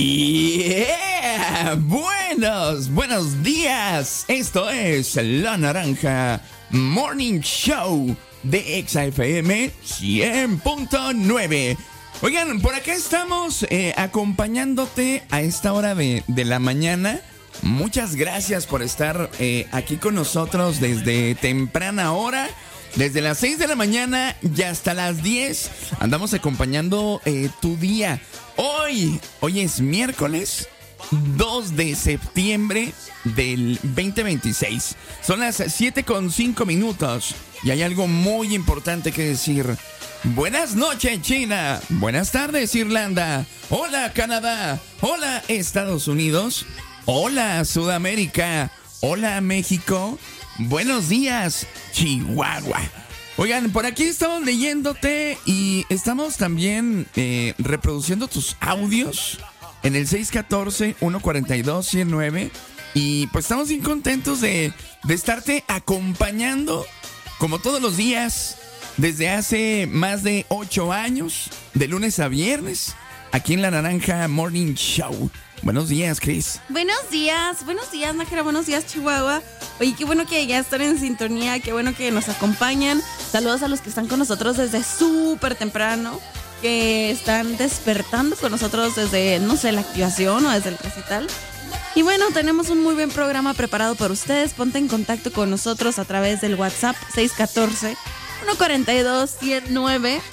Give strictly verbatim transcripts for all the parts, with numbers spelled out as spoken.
Yeah, buenos, buenos días. Esto es La Naranja Morning Show de Exa F M cien punto nueve. Oigan, por acá estamos eh, acompañándote a esta hora de, de la mañana. Muchas gracias por estar eh, aquí con nosotros desde temprana hora. Desde las seis de la mañana y hasta las diez andamos acompañando eh, tu día. Hoy, hoy es miércoles dos de septiembre del veinte veintiséis. Son las siete con cinco minutos y hay algo muy importante que decir. Buenas noches, China. Buenas tardes, Irlanda. Hola, Canadá. Hola, Estados Unidos. Hola, Sudamérica. Hola, México. Buenos días, Chihuahua. Oigan, por aquí estamos leyéndote y estamos también eh, reproduciendo tus audios en el seis uno cuatro, uno cuatro dos, uno cero nueve. Y pues estamos bien contentos de, de estarte acompañando como todos los días desde hace más de ocho años, de lunes a viernes, aquí en La Naranja Morning Show. Buenos días, Cris. Buenos días, buenos días, Nájera, buenos días, Chihuahua. Oye, qué bueno que ya están en sintonía, qué bueno que nos acompañan. Saludos a los que están con nosotros desde súper temprano, que están despertando con nosotros desde, no sé, la activación o desde el recital. Y bueno, tenemos un muy buen programa preparado para ustedes. Ponte en contacto con nosotros a través del WhatsApp seis uno cuatro, uno cuatro dos, uno cero nueve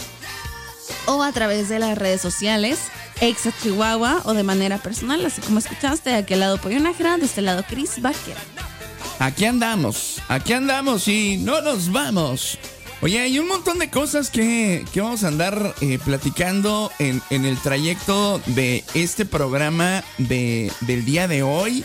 o a través de las redes sociales Exa Chihuahua o de manera personal, así como escuchaste, de aquel lado Pollo Nájera, de este lado Cris Vaquera. Aquí andamos, aquí andamos y no nos vamos. Oye, hay un montón de cosas que, que vamos a andar eh, platicando en, en el trayecto de este programa de, del día de hoy.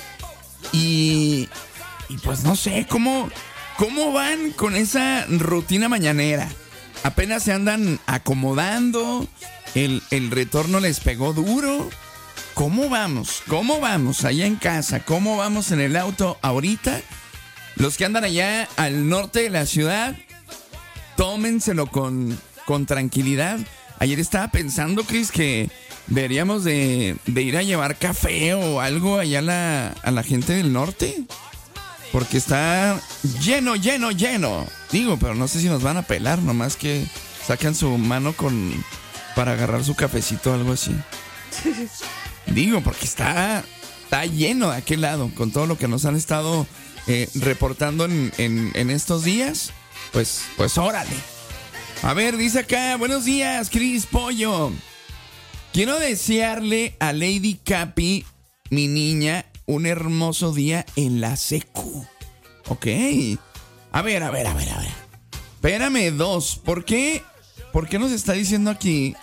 Y, y pues no sé, ¿cómo, ¿cómo van con esa rutina mañanera? Apenas se andan acomodando. El, el retorno les pegó duro. ¿Cómo vamos? ¿Cómo vamos allá en casa? ¿Cómo vamos en el auto ahorita? Los que andan allá al norte de la ciudad, tómenselo con, con tranquilidad. Ayer estaba pensando, Cris, que deberíamos de, de ir a llevar café o algo allá a la, a la gente del norte. Porque está lleno, lleno, lleno. Digo, pero no sé si nos van a pelar, nomás que sacan su mano con... para agarrar su cafecito o algo así. Digo, porque está, está lleno de aquel lado, con todo lo que nos han estado eh, reportando en, en, en estos días. Pues, pues órale. A ver, dice acá, buenos días, Cris Pollo. Quiero desearle a Lady Capi, mi niña, un hermoso día en la secu. Ok. A ver, a ver, a ver, a ver. Espérame, dos. ¿Por qué? ¿Por qué nos está diciendo aquí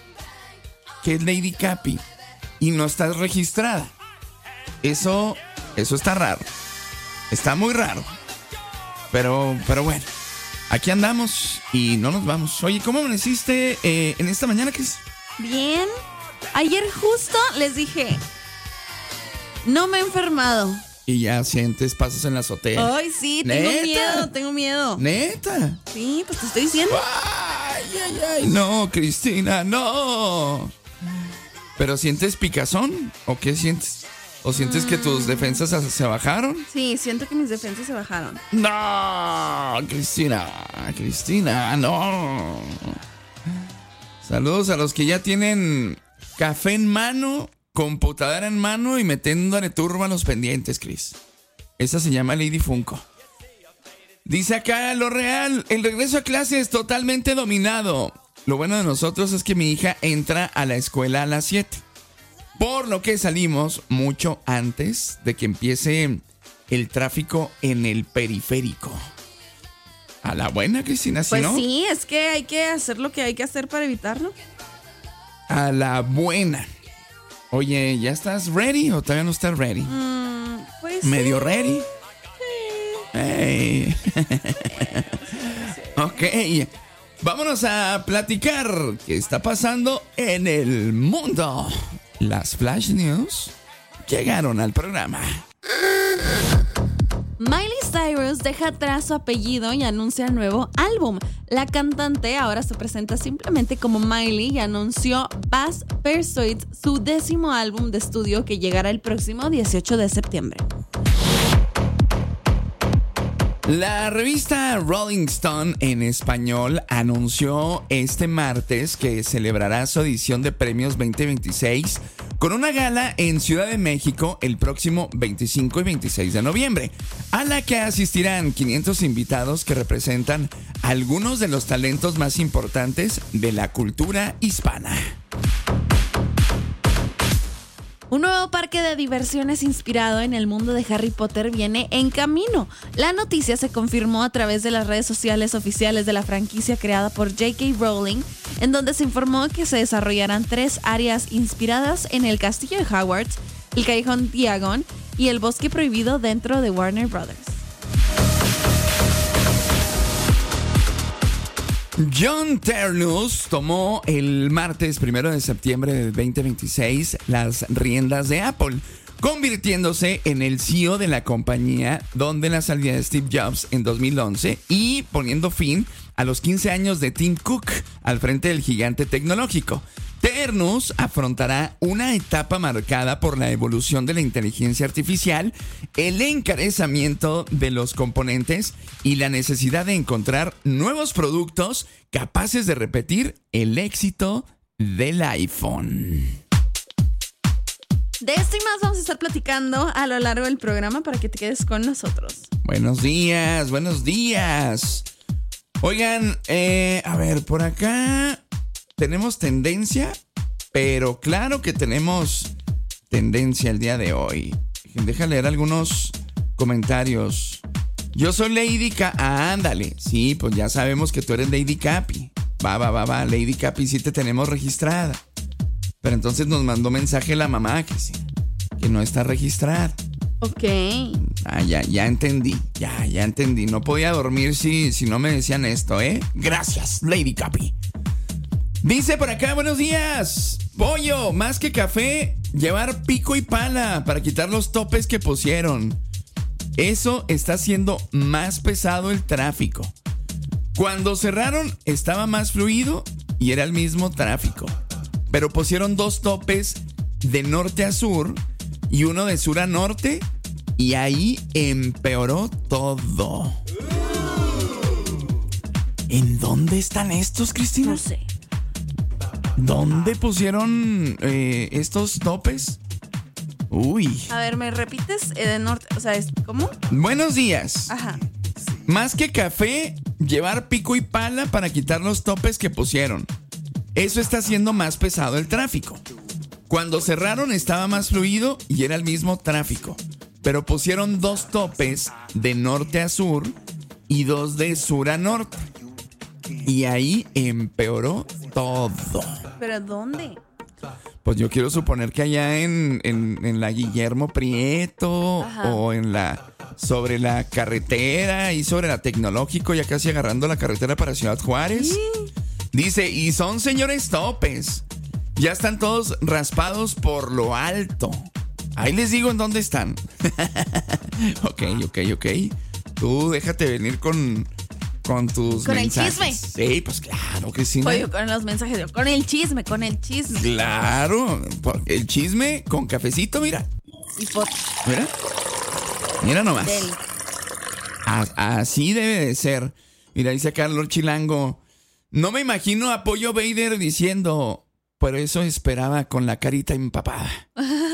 que es Lady Capi y no está registrada? Eso, eso está raro. Está muy raro. Pero, pero bueno, aquí andamos y no nos vamos. Oye, ¿cómo amaneciste eh, en esta mañana, Cris? Bien. Ayer justo les dije, no me he enfermado. Y ya sientes pasos en la azotea. Ay, sí, tengo ¿Neta? miedo, tengo miedo. ¿Neta? Sí, pues te estoy diciendo. Ay, ay, ay. No, Cristina, no. ¿Pero sientes picazón? ¿O qué sientes? ¿O sientes mm. que tus defensas se bajaron? Sí, siento que mis defensas se bajaron. No, Cristina, Cristina, no. Saludos a los que ya tienen café en mano, computadora en mano y metiéndole turbo a los pendientes, Cris. Esa se llama Lady Funko. Dice acá lo real, el regreso a clase es totalmente dominado. Lo bueno de nosotros es que mi hija entra a la escuela a las siete. Por lo que salimos mucho antes de que empiece el tráfico en el periférico. A la buena, Cristina, ¿sí, pues no? Sí, es que hay que hacer lo que hay que hacer para evitarlo. A la buena. Oye, ¿ya estás ready o todavía no estás ready? Mm, pues ¿Medio sí. ready? Sí. Hey. Ok, vámonos a platicar qué está pasando en el mundo. Las Flash News llegaron al programa. Miley Cyrus deja atrás su apellido y anuncia nuevo álbum. La cantante ahora se presenta simplemente como Miley y anunció Bass Pursuit, su décimo álbum de estudio que llegará el próximo dieciocho de septiembre. La revista Rolling Stone en español anunció este martes que celebrará su edición de premios veinte veintiséis con una gala en Ciudad de México el próximo veinticinco y veintiséis de noviembre, a la que asistirán quinientos invitados que representan algunos de los talentos más importantes de la cultura hispana. Un nuevo parque de diversiones inspirado en el mundo de Harry Potter viene en camino. La noticia se confirmó a través de las redes sociales oficiales de la franquicia creada por J K Rowling, en donde se informó que se desarrollarán tres áreas inspiradas en el castillo de Hogwarts, el callejón Diagon y el bosque prohibido dentro de Warner Brothers. John Ternus tomó el martes primero de septiembre de veinte veintiséis las riendas de Apple, convirtiéndose en el C E O de la compañía donde la salida de Steve Jobs en dos mil once y poniendo fin a los quince años de Tim Cook al frente del gigante tecnológico. Ternus afrontará una etapa marcada por la evolución de la inteligencia artificial, el encarecimiento de los componentes y la necesidad de encontrar nuevos productos capaces de repetir el éxito del iPhone. De esto y más vamos a estar platicando a lo largo del programa para que te quedes con nosotros. Buenos días, buenos días. Oigan, eh, a ver, por acá tenemos tendencia, pero claro que tenemos tendencia el día de hoy. Deja leer algunos comentarios. Yo soy Lady Capi. Ah, ándale. Sí, pues ya sabemos que tú eres Lady Capi. Va, va, va, va. Lady Capi sí te tenemos registrada. Pero entonces nos mandó mensaje la mamá que sí, que no está registrada. Ok. Ah, ya, ya entendí. Ya, ya entendí. No podía dormir si, si no me decían esto, ¿eh? Gracias, Lady Capi. Dice por acá, buenos días. Pollo, más que café, llevar pico y pala para quitar los topes que pusieron. Eso está haciendo más pesado el tráfico. Cuando cerraron estaba más fluido y era el mismo tráfico. Pero pusieron dos topes de norte a sur y uno de sur a norte y ahí empeoró todo. ¿En dónde están estos, Cristina? No sé. ¿Dónde pusieron eh, estos topes? Uy. A ver, ¿me repites? Eh, de norte, o sea, ¿cómo? Buenos días. Ajá. Más que café, llevar pico y pala para quitar los topes que pusieron. Eso está haciendo más pesado el tráfico. Cuando cerraron estaba más fluido y era el mismo tráfico. Pero pusieron dos topes de norte a sur y dos de sur a norte. Y ahí empeoró todo. ¿Pero dónde? Pues yo quiero suponer que allá en, en, en la Guillermo Prieto. Ajá. O en la sobre la carretera y sobre la Tecnológico, ya casi agarrando la carretera para Ciudad Juárez. ¿Sí? Dice, y son señores topes. Ya están todos raspados por lo alto. Ahí les digo en dónde están. Ok, ok, ok. Tú déjate venir con... Con tus ¿Con mensajes. el chisme? Sí, pues claro que sí. Oye, con los mensajes. De, con el chisme, con el chisme. Claro. El chisme con cafecito, mira. Y fotos. Mira. Mira nomás. A, así debe de ser. Mira, dice Carlos Chilango. No me imagino a Pollo Vader diciendo, por eso esperaba con la carita empapada.